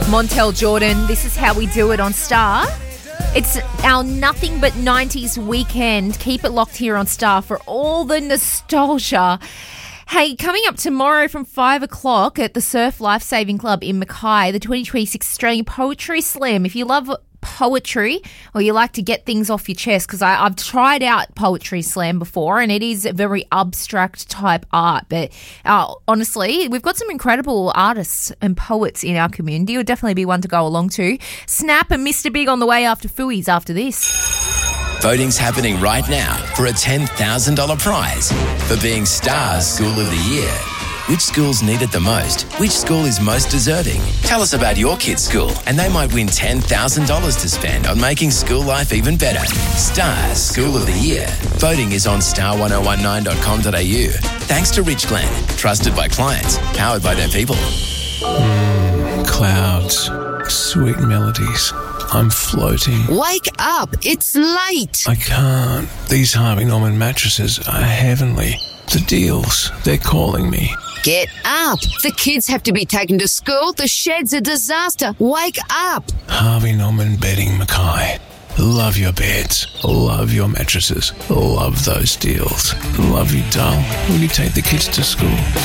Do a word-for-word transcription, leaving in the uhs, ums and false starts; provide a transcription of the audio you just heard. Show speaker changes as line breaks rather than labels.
Montel Jordan, this is how we do it on Star. It's our Nothing But nineties weekend. Keep it locked here on Star for all the nostalgia. Hey, coming up tomorrow from five o'clock at the Surf Lifesaving Club in Mackay, the twenty twenty-six Australian Poetry Slam. If you love poetry or you like to get things off your chest, because I've tried out Poetry Slam before and it is a very abstract type art, but uh, honestly, we've got some incredible artists and poets in our community. It would definitely be one to go along to. Snap and Mister Big on the way after Fooey's after this.
Voting's happening right now for a ten thousand dollars prize for being Star's School of the Year. Which schools need it the most? Which school is most deserving? Tell us about your kid's school and they might win ten thousand dollars to spend on making school life even better. Star's School of the Year. Voting is on star ten nineteen dot com dot a u. Thanks to Rich Glen. Trusted by clients. Powered by their people.
Mm, clouds. Sweet melodies. I'm floating.
Wake up. It's late.
I can't. These Harvey Norman mattresses are heavenly. The deals. They're calling me.
Get up. The kids have to be taken to school. The shed's a disaster. Wake up.
Harvey Norman Bedding Mackay. Love your beds. Love your mattresses. Love those deals. Love you, doll. Will you take the kids to school?